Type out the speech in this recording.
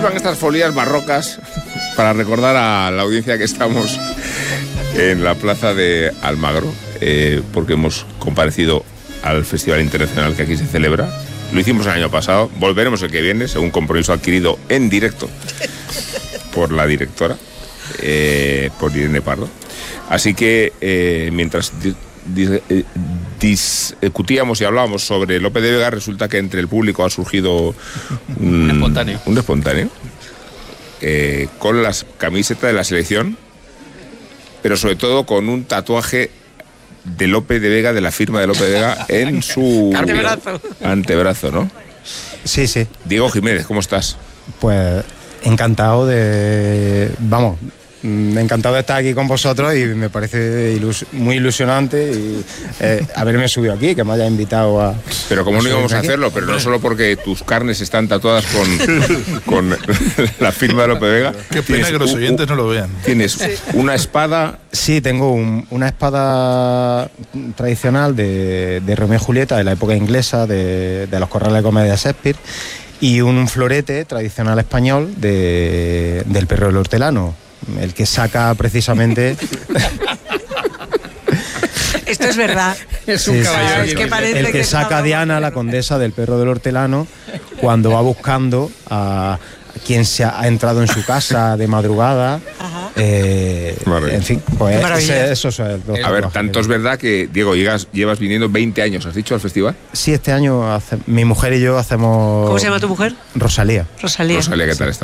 sirvan estas folías barrocas para recordar a la audiencia que estamos en la plaza de Almagro, porque hemos comparecido al Festival Internacional que aquí se celebra. Lo hicimos el año pasado, volveremos el que viene, según compromiso adquirido en directo por la directora, por Irene Pardo. Así que mientras discutíamos y hablábamos sobre Lope de Vega, resulta que entre el público ha surgido un espontáneo con las camisetas de la selección, pero sobre todo con un tatuaje de Lope de Vega, de la firma de Lope de Vega, en su antebrazo, ¿no? Sí, sí. Diego Jiménez, ¿cómo estás? Pues encantado de estar aquí con vosotros, y me parece muy ilusionante y haberme subido aquí, que me haya invitado a... Pero como no íbamos a hacerlo, pero no solo porque tus carnes están tatuadas con la firma de Lope de Vega. Qué pena que los oyentes no lo vean. Tienes una espada... Sí, tengo una espada tradicional de Romeo y Julieta, de la época inglesa, de los corrales de comedia de Shakespeare, y un florete tradicional español del perro del hortelano, el que saca precisamente... Esto es verdad. Es un caballero. Es que parece el que saca a Diana, la condesa del perro del hortelano, cuando va buscando a quien se ha entrado en su casa de madrugada. En fin, pues eso es el A ver, tanto es verdad que, Diego, llevas viniendo 20 años, ¿has dicho, al festival? Sí, este año mi mujer y yo hacemos... ¿Cómo se llama tu mujer? Rosalía. Rosalía, ¿qué tal está?